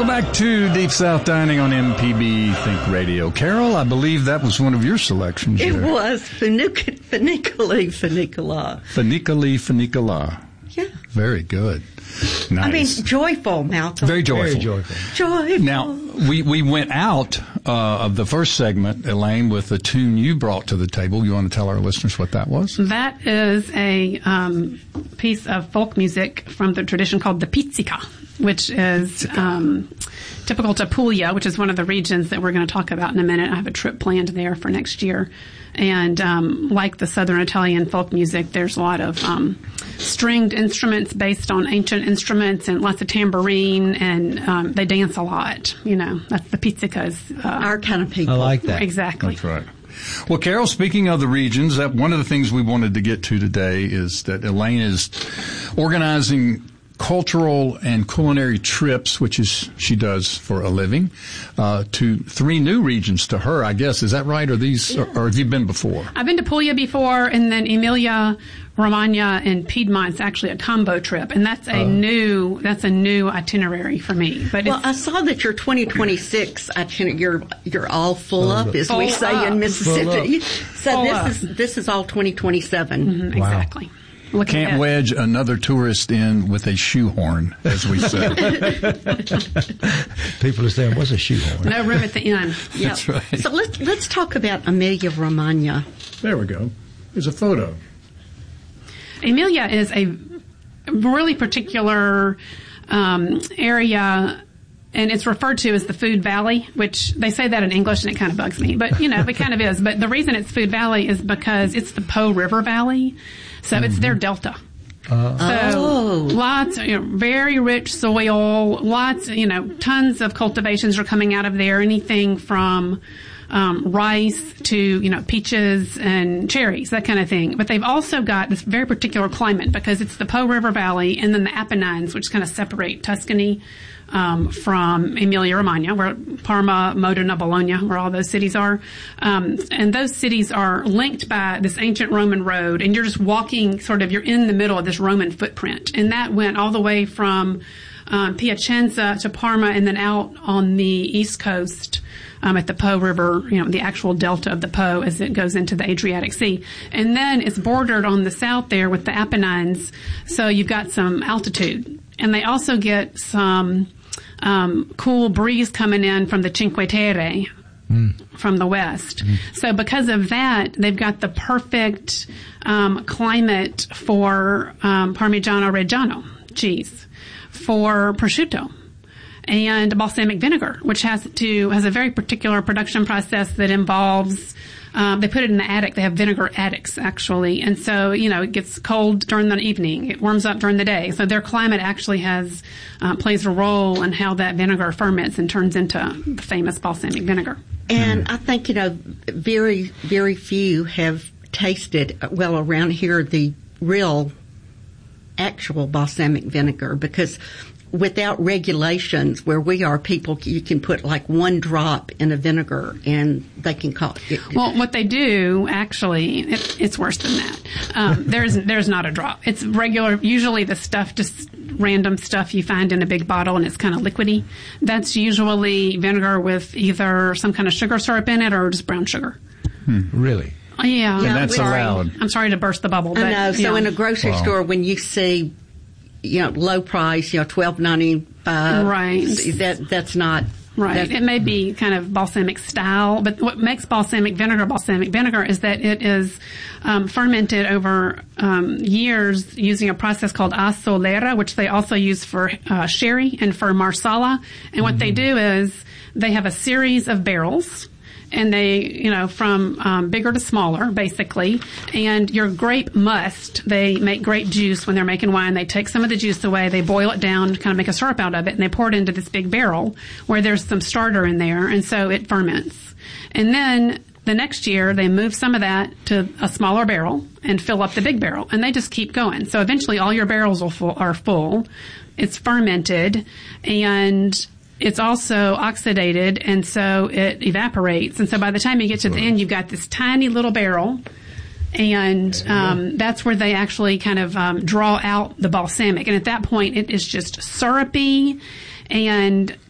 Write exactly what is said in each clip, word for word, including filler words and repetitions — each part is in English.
Welcome back to Deep South Dining on M P B Think Radio. Carol, I believe that was one of your selections. It there. was Funiculi, Funiculi, Funicula. Funiculi, Funicula. Yeah. Very good. Nice. I mean, joyful, Malcolm. Very joyful. Very joyful. Joyful. Now, we, we went out uh, of the first segment, Elaine, with a tune you brought to the table. You want to tell our listeners what that was? That is a um, piece of folk music from the tradition called the Pizzica, which is um, typical to Puglia, which is one of the regions that we're going to talk about in a minute. I have a trip planned there for next year. And um, like the Southern Italian folk music, there's a lot of um, stringed instruments based on ancient instruments and lots of tambourine, and um, they dance a lot. You know, that's the Pizzica's. Uh, Our kind of people. I like that. Exactly. That's right. Well, Carol, speaking of the regions, that one of the things we wanted to get to today is that Elaine is organizing cultural and culinary trips, which is she does for a living, uh, to three new regions to her, I guess. Is that right? Or these, yeah. or, or have you been before? I've been to Puglia before, and then Emilia, Romagna, and Piedmont's actually a combo trip, and that's a uh, new that's a new itinerary for me. But well, it's, I saw that your twenty twenty-six itinerary, you're you're all full uh, up, as full we say up. in Mississippi. So Full this up. is this is all twenty twenty-seven. Mm-hmm, Wow. Exactly. Looking Can't at, wedge another tourist in with a shoehorn, as we say. People are saying, what's a shoehorn? no room at the inn. Yep. That's right. So let's let's talk about Emilia Romagna. There we go. There's a photo. Emilia is a really particular um, area, and it's referred to as the Food Valley, which they say that in English, and it kind of bugs me. But, you know, it kind of is. But the reason it's Food Valley is because it's the Po River Valley, so mm-hmm. it's their delta. Uh, So Oh. lots, you know, very rich soil, lots, you know, tons of cultivations are coming out of there, anything from um, rice to, you know, peaches and cherries, that kind of thing. But they've also got this very particular climate because it's the Po River Valley and then the Apennines, which kind of separate Tuscany um, from Emilia-Romagna, where Parma, Modena, Bologna, where all those cities are. Um, and those cities are linked by this ancient Roman road, and you're just walking sort of, you're in the middle of this Roman footprint. And that went all the way from um, Piacenza to Parma and then out on the east coast um, at the Po River, you know, the actual delta of the Po as it goes into the Adriatic Sea. And then it's bordered on the south there with the Apennines, so you've got some altitude. And they also get some um, cool breeze coming in from the Cinque Terre, mm. from the west. Mm. So because of that, they've got the perfect um, climate for um, Parmigiano Reggiano cheese, for prosciutto, and balsamic vinegar, which has to has a very particular production process that involves. Um, they put it in the attic. They have vinegar attics, actually. And so, you know, it gets cold during the evening. It warms up during the day. So their climate actually has, uh, plays a role in how that vinegar ferments and turns into the famous balsamic vinegar. And I think, you know, very, very few have tasted, well, around here, the real actual balsamic vinegar, because without regulations where we are, people, you can put like one drop in a vinegar and they can call it. Well, what they do, actually, it, it's worse than that. Um, there's there's not a drop. It's regular, usually the stuff, just random stuff you find in a big bottle and it's kind of liquidy. That's usually vinegar with either some kind of sugar syrup in it or just brown sugar. Hmm. Really? Oh, yeah. And that's sorry. allowed. I'm sorry to burst the bubble. But, I know. So yeah. in a grocery Wow. store, when you see, you know, low price, you know, twelve ninety-five. Right. That that's not Right. That's, it may be kind of balsamic style, but what makes balsamic vinegar balsamic vinegar is that it is um, fermented over um, years using a process called a solera, which they also use for uh, sherry and for marsala. And what mm-hmm. they do is they have a series of barrels. And they, you know, from um, bigger to smaller, basically. And your grape must, they make grape juice when they're making wine. They take some of the juice away, they boil it down, kind of make a syrup out of it, and they pour it into this big barrel where there's some starter in there, and so it ferments. And then the next year, they move some of that to a smaller barrel and fill up the big barrel, and they just keep going. So eventually all your barrels will full, are full. It's fermented, and it's also oxidated, and so it evaporates. And so by the time you get to the end, you've got this tiny little barrel, and um, that's where they actually kind of um, draw out the balsamic. And at that point, it is just syrupy and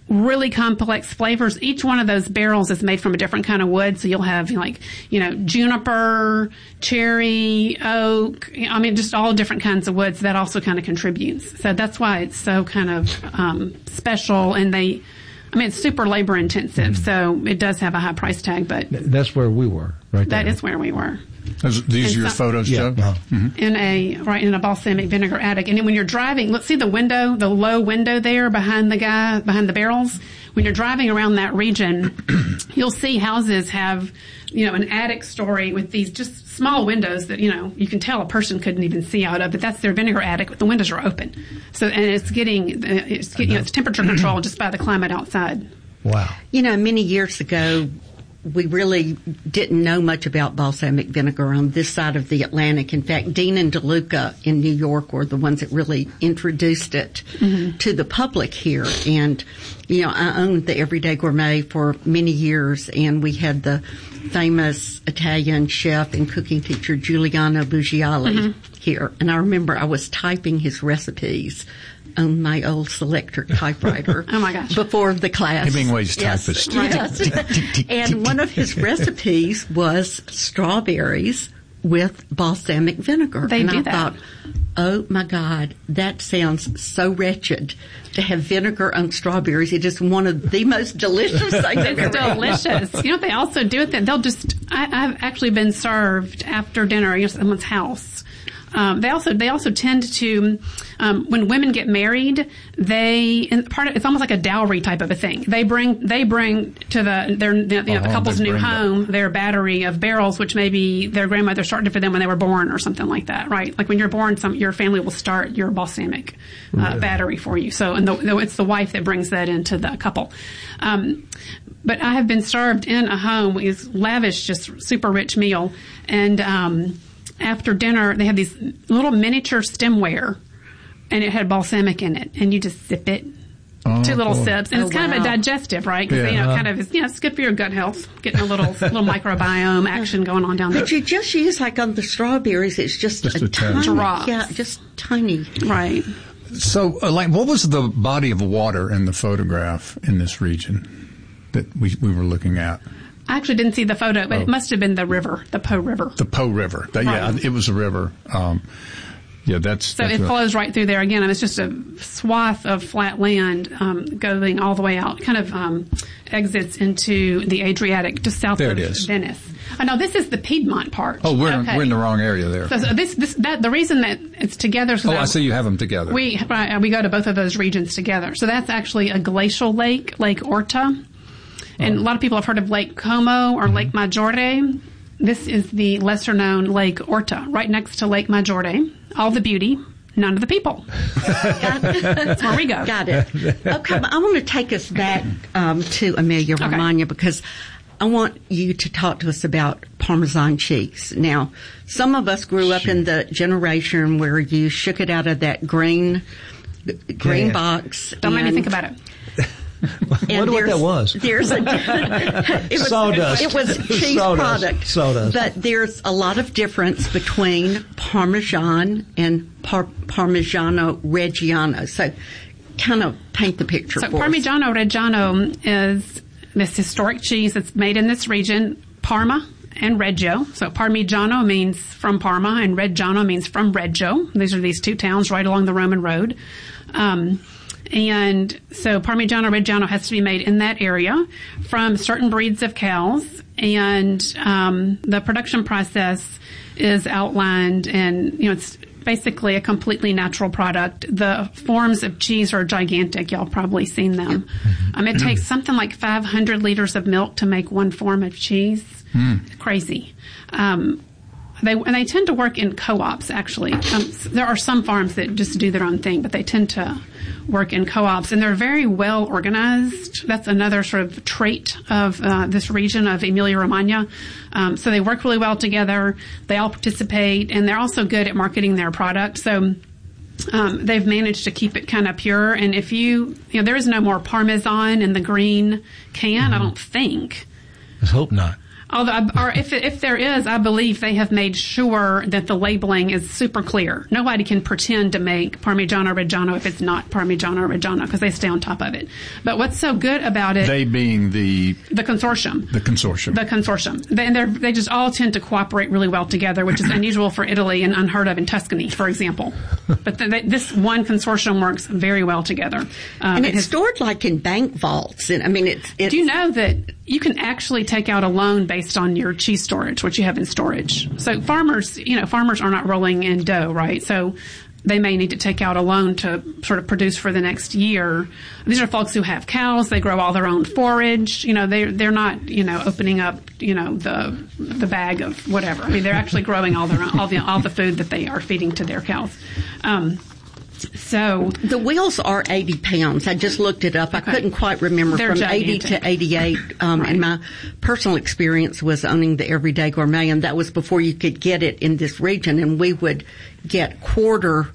really complex flavors. Each one of those barrels is made from a different kind of wood. So you'll have like, you know, juniper, cherry, oak. I mean, just all different kinds of woods. That also kind of contributes. So that's why it's so kind of um, special. And they, I mean, it's super labor intensive. Mm-hmm. So it does have a high price tag, but that's where we were, right there. That is where we were. These are And your so- photos, Yeah. Joe? Uh-huh. Mhm. In a right in a balsamic vinegar attic, and then when you're driving, let's see the window, the low window there behind the guy behind the barrels. When you're driving around that region, you'll see houses have, you know, an attic story with these just small windows that you know you can tell a person couldn't even see out of. But that's their vinegar attic. But the windows are open, so and it's getting it's getting you know, it's temperature controlled just by the climate outside. Wow. You know, many years ago, we really didn't know much about balsamic vinegar on this side of the Atlantic. In fact, Dean and DeLuca in New York were the ones that really introduced it mm-hmm. to the public here. And, you know, I owned the Everyday Gourmet for many years, and we had the famous Italian chef and cooking teacher Giuliano Buggiali mm-hmm. here. And I remember I was typing his recipes on my old Selectric typewriter. Oh my gosh. Before the class. Hemingway's Yes, typist. yes. And one of his recipes was strawberries with balsamic vinegar. They and do I that. thought, oh my God, that sounds so wretched to have vinegar on strawberries. It is one of the most delicious things I've It's ever had. delicious. You know what they also do with it? They'll just, I, I've actually been served after dinner at someone's house. Um, they also they also tend to um, when women get married, they and part of, it's almost like a dowry type of a thing. They bring they bring to the their you know, the Oh, couple's they new bring home their battery of barrels, which maybe their grandmother started for them when they were born or something like that, right? Like when you're born, some your family will start your balsamic uh, Really? battery for you. So and the, the, it's the wife that brings that into the couple. Um, but I have been served in a home with lavish, just super rich meal, and um, after dinner, they had these little miniature stemware, and it had balsamic in it, and you just sip it, Oh, two little boy. sips, and Oh, it's kind of a wow. digestive, right? Because Yeah. you know, kind of, is, you know, it's good for your gut health, getting a little little microbiome action going on down there. But you just use, like on the strawberries, it's just, Just a, a touch. tiny, Drops. yeah, just tiny. Right. So, Elaine, what was the body of water in the photograph in this region that we, we were looking at? I actually didn't see the photo, but Oh. it must have been the river, the Po River. The Po River. That, Yeah, Right. it was a river. Um, yeah, that's. So that's it a- flows right through there again, and it's just a swath of flat land um, going all the way out. Kind of um, exits into the Adriatic, just south There of it is. Venice. Oh no, this is the Piedmont part. Oh, we're, okay. we're in the wrong area there. So, so this, this, that, the reason that it's together. is 'cause Oh, I see you have them together. We right, we go to both of those regions together. So that's actually a glacial lake, Lake Orta, and a lot of people have heard of Lake Como or Lake Maggiore. This is the lesser known Lake Orta, right next to Lake Maggiore. All the beauty, none of the people. That's where we go. Got it. Okay, I want to take us back um, to Emilia Okay. Romagna because I want you to talk to us about Parmesan cheese. Now, some of us grew up in the generation where you shook it out of that green green Yeah. box. Don't make me and- think about it. and Wonder what there's- that was. There's a it was, Sawdust. It was cheese Sawdust. product. Sawdust. But there's a lot of difference between Parmesan and par- Parmigiano Reggiano. So, kind of paint the picture So for us. Parmigiano Reggiano is this historic cheese that's made in this region, Parma and Reggio. So Parmigiano means from Parma and Reggiano means from Reggio. These are these two towns right along the Roman road. Um, and so Parmigiano Reggiano has to be made in that area from certain breeds of cows. And um, the production process is outlined, and you know it's basically a completely natural product. The forms of cheese are gigantic. Y'all probably seen them. Um, it takes something like five hundred liters of milk to make one form of cheese. Mm. Crazy. Um, they and they tend to work in co-ops. Actually, um, there are some farms that just do their own thing, but they tend to work in co-ops, and they're very well organized. That's another sort of trait of uh, this region of Emilia-Romagna. Um, so they work really well together. They all participate, and they're also good at marketing their product. So um, they've managed to keep it kind of pure. And if you, you know, there is no more Parmesan in the green can, I don't think. Let's hope not. Although, or if if there is, I believe they have made sure that the labeling is super clear. Nobody can pretend to make Parmigiano Reggiano if it's not Parmigiano Reggiano because they stay on top of it. But what's so good about it? They being the the consortium. The consortium. The consortium. They, and they're, they just all tend to cooperate really well together, which is unusual for Italy and unheard of in Tuscany, for example. But the, they, this one consortium works very well together. Um, and it it's has, stored like in bank vaults. And I mean, it's, it's. Do you know that you can actually take out a loan based on your cheese storage, what you have in storage? So farmers, you know, farmers are not rolling in dough, right? So they may need to take out a loan to sort of produce for the next year. These are folks who have cows. They grow all their own forage. You know, they they're not, you know, opening up, you know, the the bag of whatever. I mean, they're actually growing all their own, all the all the food that they are feeding to their cows. Um, So the wheels are eighty pounds. I just looked it up. I okay. couldn't quite remember They're from gigantic. eighty to eighty-eight. Um, right. And my personal experience was owning the Everyday Gourmet, and that was before you could get it in this region. And we would get quarter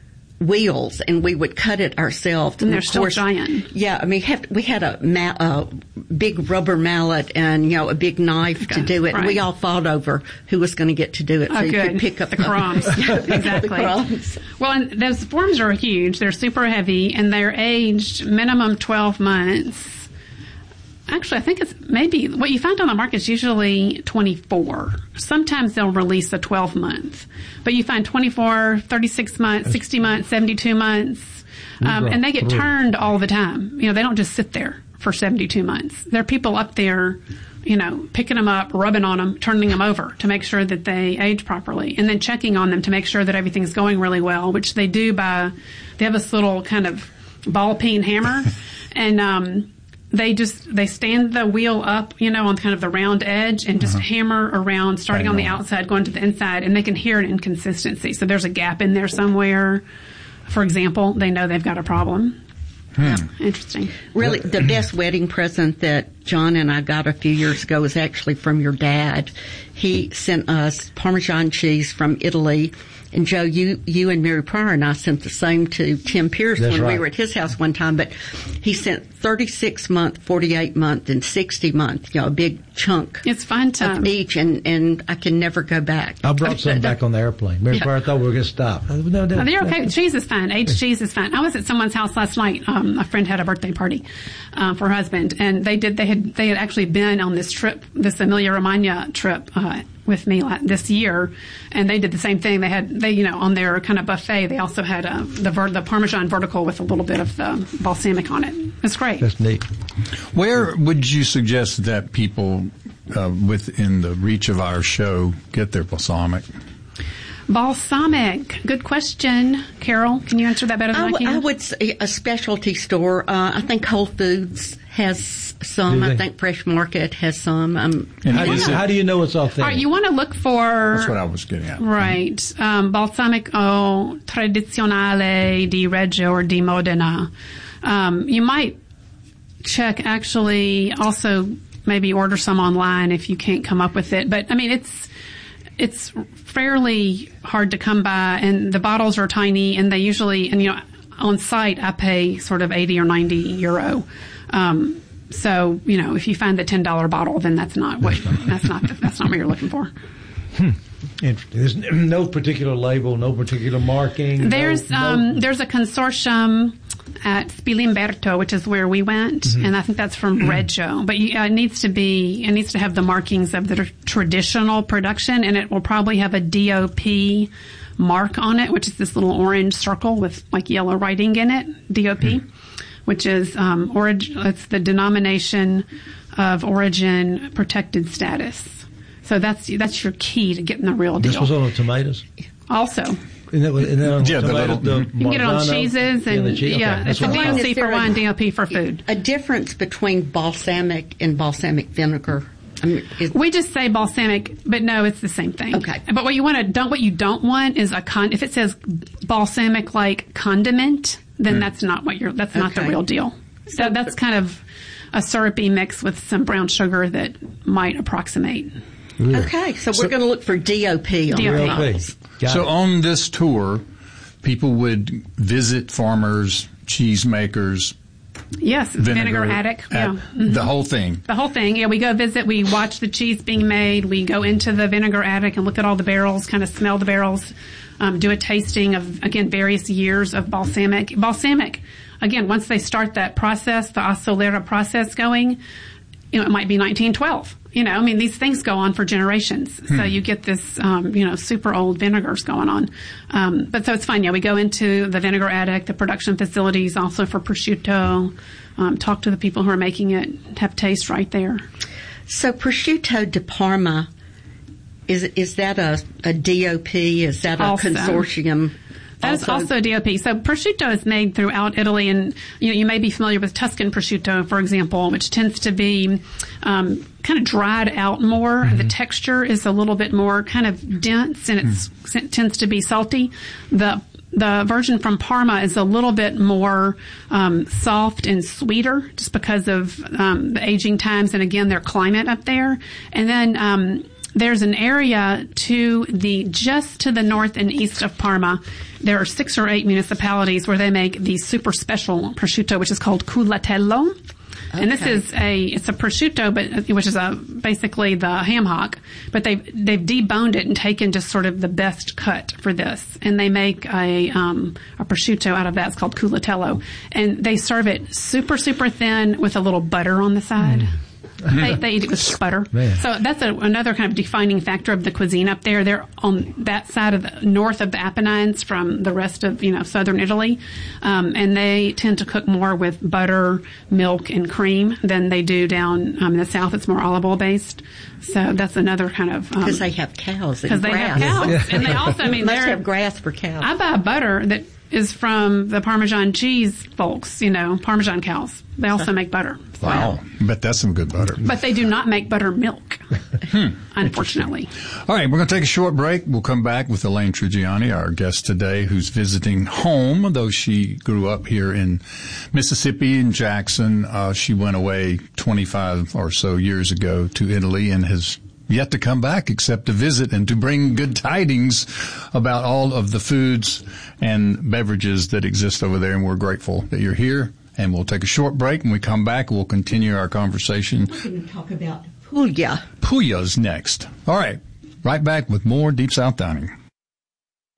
wheels, and we would cut it ourselves. And they're of still course, giant. Yeah, I mean, have, we had a, ma- a big rubber mallet and, you know, a big knife okay. to do it. Right. And we all fought over who was going to get to do it. So oh, you good. could pick up the crumbs. Exactly. the crumbs. Well, and those forms are huge. They're super heavy, and they're aged minimum twelve months. Actually, I think it's maybe what you find on the market is usually twenty-four. Sometimes they'll release a twelve month, but you find twenty-four, thirty-six months, sixty months, seventy-two months, um, and they get turned all the time. You know, they don't just sit there for seventy-two months. There are people up there, you know, picking them up, rubbing on them, turning them over to make sure that they age properly, and then checking on them to make sure that everything's going really well, which they do by, they have this little kind of ball peen hammer, and um, they just, they stand the wheel up, you know, on kind of the round edge and just uh-huh. hammer around, starting Bang on the on. outside, going to the inside, and they can hear an inconsistency. So there's a gap in there somewhere. For example, they know they've got a problem. Hmm. Interesting. Really, the best wedding present that John and I got a few years ago was actually from your dad. He sent us Parmesan cheese from Italy. And Joe, you, you and Mary Pryor and I sent the same to Tim Pierce That's when right. we were at his house one time, but he sent thirty-six month, forty-eight month, and sixty month, you know, a big chunk. It's fun to of each, and, and I can never go back. I brought some back on the airplane. Mary yeah. Pryor thought we were going to stop. No, no, no, they're okay. no. Cheese is fine. Aged cheese is fine. I was at someone's house last night. Um, a friend had a birthday party um, for her husband, and they did. They had they had actually been on this trip, this Emilia Romagna trip. Uh, with me this year, and they did the same thing. They had, they, you know, on their kind of buffet, they also had uh, the ver- the Parmesan vertical with a little bit of the balsamic on it. It's great. That's neat. Where would you suggest that people uh, within the reach of our show get their balsamic? Balsamic. Good question. Carol, can you answer that better than I, I, w- I can? would say a specialty store. Uh, I think Whole Foods has some. I think Fresh Market has some. Um, And How do, you, how do you know it's authentic? All right, you want to look for... That's what I was getting at. Right. Um, Balsamico Tradizionale di Reggio or di Modena. Um, you might check, actually, also maybe order some online if you can't come up with it. But, I mean, it's it's fairly hard to come by, and the bottles are tiny, and they usually, and, you know, on site I pay sort of eighty or ninety euro. Um, so, you know, if you find the ten dollar bottle, then that's not what, that's not, that's not what you're looking for. Hmm. Interesting. There's no particular label, no particular marking. There's, no, um, no. there's a consortium at Spilimberto, which is where we went, mm-hmm. and I think that's from Reggio. But you, uh, it needs to be, it needs to have the markings of the tr- traditional production, and it will probably have a D O P mark on it, which is this little orange circle with like yellow writing in it, D O P, mm-hmm. which is um, orig- it's the denomination of origin protected status. So that's that's your key to getting the real deal. This was on the tomatoes? Also. And that, and that on Yeah, the tomato, little- the You can get it on Marzano, cheeses and, the cheese? Okay, yeah, that's it's a what D I O thought. C for wine, D O P for food. A difference between balsamic and balsamic vinegar. I mean, is, We just say balsamic, but no, it's the same thing. Okay. But what you want to don't what you don't want is a con. If it says balsamic like condiment, then Mm. that's not what you're. That's not the Okay. real deal. So that's kind of a syrupy mix with some brown sugar that might approximate. Really? okay, so, So- we're going to look for D O P on D O P. the Real bottles. quick. Got So it. on this tour, people would visit farmers, cheesemakers, Yes, Vinegar, vinegar Attic. At, yeah, mm-hmm. The whole thing. The whole thing. Yeah, we go visit. We watch the cheese being made. We go into the Vinegar Attic and look at all the barrels, kind of smell the barrels, um, do a tasting of, again, various years of balsamic. Balsamic, again, once they start that process, the Asolera process going, you know, it might be nineteen twelve. You know, I mean, these things go on for generations. Hmm. So you get this, um, you know, super old vinegars going on. Um, but so it's fun. Yeah, we go into the Vinegar Attic, the production facilities, also for prosciutto, um, talk to the people who are making it, have taste right there. So Prosciutto di Parma, is is that a, a D O P? Is that a also. consortium? That also. is also D O P. So prosciutto is made throughout Italy, and you know, you may be familiar with Tuscan prosciutto, for example, which tends to be um, kind of dried out more. Mm-hmm. The texture is a little bit more kind of dense, and it's, mm. it tends to be salty. The The version from Parma is a little bit more um, soft and sweeter, just because of um, the aging times and, again, their climate up there. And then um, there's an area to the just to the north and east of Parma. There are six or eight municipalities where they make the super special prosciutto, which is called culatello. Okay. And this is a it's a prosciutto, but which is a basically the ham hock, but they've they've deboned it and taken just sort of the best cut for this, and they make a um, a prosciutto out of that. It's called culatello, and they serve it super super thin with a little butter on the side. Mm. They, they eat it with butter. Man. So that's a, another kind of defining factor of the cuisine up there. They're on that side of the north of the Apennines from the rest of, you know, southern Italy. Um, and they tend to cook more with butter, milk, and cream than they do down um, in the south. It's more olive oil based. So that's another kind of... Because um, they have cows and grass. Because they have cows. Yeah. And they also, I mean, they have grass for cows. I buy butter that is from the Parmesan cheese folks, you know, Parmesan cows. They also make butter. Wow. Bet that's some good butter. But they do not make buttermilk, hmm. unfortunately. All right, we're going to take a short break. We'll come back with Elaine Trigiani, our guest today, who's visiting home, though she grew up here in Mississippi, in Jackson. Uh, she went away twenty-five or so years ago to Italy and has yet to come back except to visit and to bring good tidings about all of the foods and beverages that exist over there. And we're grateful that you're here. And we'll take a short break. When we come back, we'll continue our conversation. We're going to talk about Puglia. Puglia's next. All right. Right back with more Deep South Dining.